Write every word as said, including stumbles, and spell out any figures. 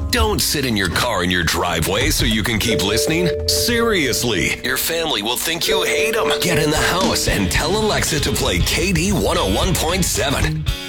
Don't sit in your car in your driveway so you can keep listening. Seriously, your family will think you hate them. Get in the house and tell Alexa to play K D one oh one point seven.